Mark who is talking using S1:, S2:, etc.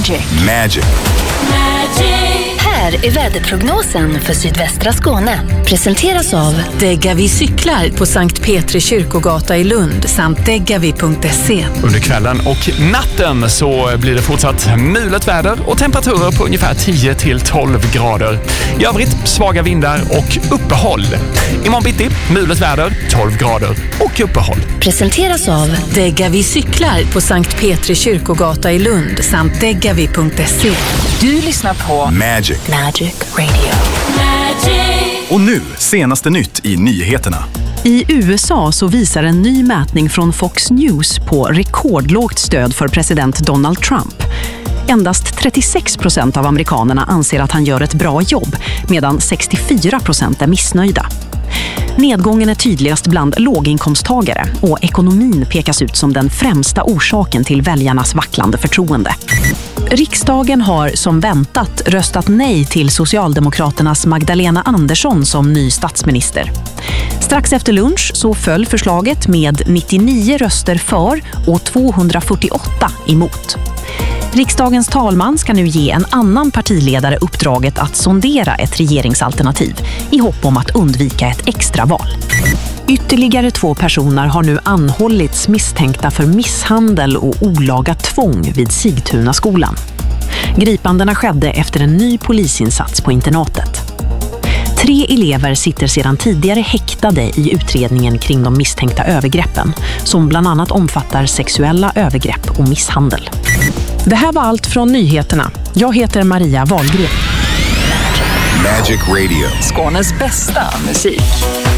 S1: Magic.
S2: Här är väderprognosen för sydvästra Skåne. Presenteras av
S3: Degavi cyklar på Sankt Petri kyrkogata i Lund samt degavi.se.
S4: Under kvällen och natten så blir det fortsatt mulet väder och temperaturer på ungefär 10-12 grader. I övrigt svaga vindar och uppehåll. Imorgon bitti, mulet väder, 12 grader och uppehåll.
S2: Presenteras av
S3: Degavi cyklar på Sankt Petri kyrkogata i Lund samt degavi.se.
S2: Du lyssnar på
S1: Magic.
S2: Magic Radio.
S5: Och nu, senaste nytt i nyheterna.
S6: I USA så visar en ny mätning från Fox News på rekordlågt stöd för president Donald Trump. Endast 36% av amerikanerna anser att han gör ett bra jobb, medan 64% är missnöjda. Nedgången är tydligast bland låginkomsttagare och ekonomin pekas ut som den främsta orsaken till väljarnas vacklande förtroende. Riksdagen har som väntat röstat nej till Socialdemokraternas Magdalena Andersson som ny statsminister. Strax efter lunch så föll förslaget med 99 röster för och 248 emot. Riksdagens talman ska nu ge en annan partiledare uppdraget att sondera ett regeringsalternativ i hopp om att undvika ett extraval. Ytterligare 2 personer har nu anhållits misstänkta för misshandel och olaga tvång vid Sigtunaskolan. Gripandena skedde efter en ny polisinsats på internatet. 3 elever sitter sedan tidigare häktade i utredningen kring de misstänkta övergreppen, som bland annat omfattar sexuella övergrepp och misshandel. Det här var allt från nyheterna. Jag heter Maria Wahlgren.
S1: Magic Radio.
S2: Skånes bästa musik.